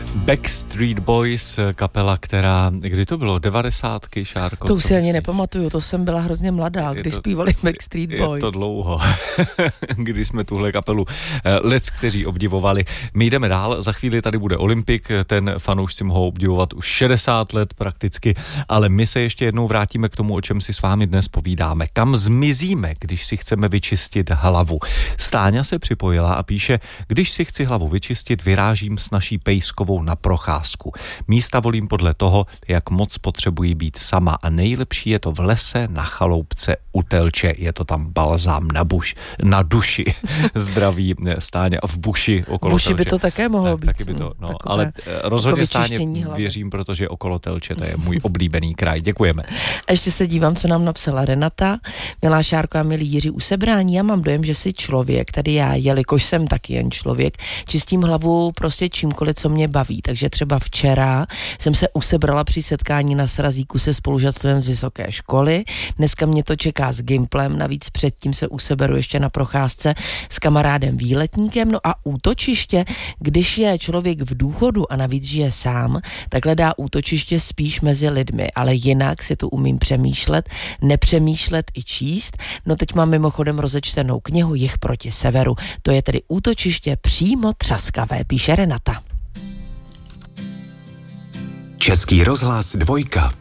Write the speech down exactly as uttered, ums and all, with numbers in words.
Backstreet Boys, kapela, která, kdy to bylo, devadesátky, Šárko? To už si ani nepamatuju, to jsem byla hrozně mladá, když to, zpívali Backstreet Boys. Je to dlouho, kdy jsme tuhle kapelu lec, kteří obdivovali. My jdeme dál, za chvíli tady bude Olympik, ten fanoušci mohou obdivovat už šedesát let prakticky, ale my se ještě jednou vrátíme k tomu, o čem si s vámi dnes povídáme. Kam zmizíme, když si chceme vyčistit hlavu? Stáňa se připojila a píše, když si chci hlavu vyčistit, vyrážím s naší pejskovou na procházku. Místa volím podle toho, jak moc potřebuji být sama a nejlepší je to v lese, na chaloupce, u telče, je to tam balzám na, buš, na duši. Zdraví Stáňa v buši okolo v buši telče. By to také mohlo být. Taky by to, no, ale rozhodně Stáně věřím, protože okolo telče, to je můj oblíbený kraj. Děkujeme. A ještě se dívám, co nám napsala Renata. Milá Šárko a milí Jiří, u sebrání já mám dojem, že si člověk, tady já, jelikož jsem taky jen člověk, čistím hlavu prostě čímkoliv, co mě baví. Takže třeba včera jsem se usebrala při setkání na srazíku se spolužatstvem z vysoké školy. Dneska mě to čeká s Gimplem, navíc předtím se useberu ještě na procházce s kamarádem výletníkem. No a útočiště, když je člověk v důchodu a navíc žije sám, tak hledá útočiště spíš mezi lidmi, ale jinak si to umím přemýšlet, nepřemýšlet i číst. No teď mám mimochodem rozečtenou knihu Jih proti severu. To je tedy útočiště přímo třaskavé, píše Renata. Český rozhlas dvojka.